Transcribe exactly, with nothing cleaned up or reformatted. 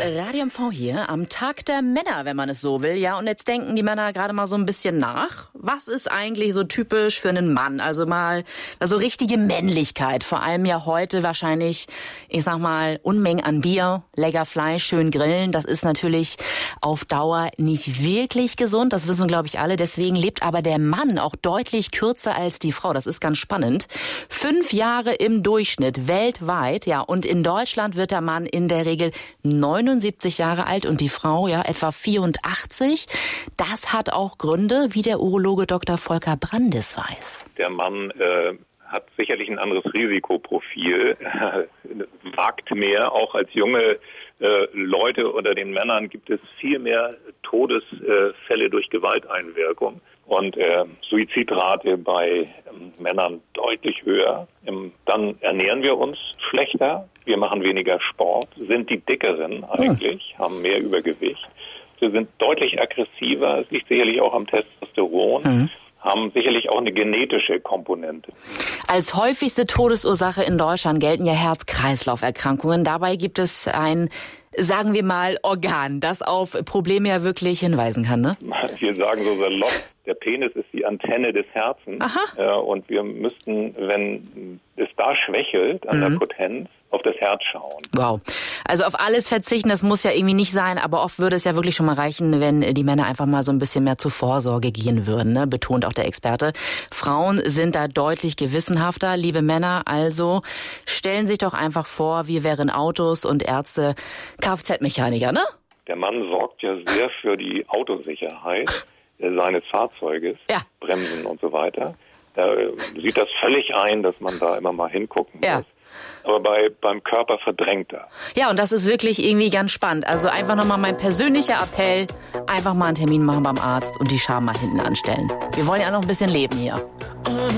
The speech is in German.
Radio M V hier am Tag der Männer, wenn man es so will. Ja, und jetzt denken die Männer gerade mal so ein bisschen nach. Was ist eigentlich so typisch für einen Mann? Also mal, also richtige Männlichkeit. Vor allem ja heute wahrscheinlich, ich sag mal, Unmengen an Bier, lecker Fleisch, schön grillen. Das ist natürlich auf Dauer nicht wirklich gesund. Das wissen wir, glaube ich, alle. Deswegen lebt aber der Mann auch deutlich kürzer als die Frau. Das ist ganz spannend. Fünf Jahre im Durchschnitt weltweit. Ja, und in Deutschland wird der Mann in der Regel neunundsiebzig Jahre alt und die Frau ja etwa vierundachtzig. Das hat auch Gründe, wie der Urologe Doktor Volker Brandes weiß. Der Mann äh, hat sicherlich ein anderes Risikoprofil, äh, wagt mehr. Auch als junge äh, Leute unter den Männern gibt es viel mehr Todesfälle äh, durch Gewalteinwirkung und äh, Suizidrate bei ähm, Männern deutlich höher. Ähm, dann ernähren wir uns schlechter, wir machen weniger Sport, sind die Dickeren eigentlich, mhm. haben mehr Übergewicht. Wir sind deutlich aggressiver, es liegt sicherlich auch am Testosteron. Mhm. Haben sicherlich auch eine genetische Komponente. Als häufigste Todesursache in Deutschland gelten ja Herz-Kreislauf-Erkrankungen. Dabei gibt es ein, sagen wir mal, Organ, das auf Probleme ja wirklich hinweisen kann, ne? Wir sagen so salopp, der Penis ist die Antenne des Herzens. Aha. Und wir müssten, wenn es da schwächelt an mhm. der Potenz, auf das Herz schauen. Wow. Also auf alles verzichten, das muss ja irgendwie nicht sein, aber oft würde es ja wirklich schon mal reichen, wenn die Männer einfach mal so ein bisschen mehr zur Vorsorge gehen würden, ne? Betont auch der Experte. Frauen sind da deutlich gewissenhafter. Liebe Männer, also stellen sich doch einfach vor, wir wären Autos und Ärzte Kfz-Mechaniker, ne? Der Mann sorgt ja sehr für die Autosicherheit seines Fahrzeuges, ja. Bremsen und so weiter. Da sieht das völlig ein, dass man da immer mal hingucken ja. muss. Aber bei, beim Körper verdrängt er. Ja, und das ist wirklich irgendwie ganz spannend. Also einfach nochmal mein persönlicher Appell, einfach mal einen Termin machen beim Arzt und die Scham mal hinten anstellen. Wir wollen ja noch ein bisschen leben hier.